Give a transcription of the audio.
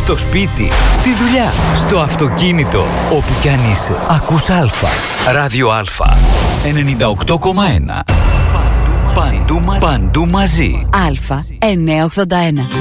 στο σπίτι, στη δουλειά, στο αυτοκίνητο, όπου κι αν είσαι. Ακούς Α. Ράδιο Α. 98,1. Παντού μαζί. Α 981.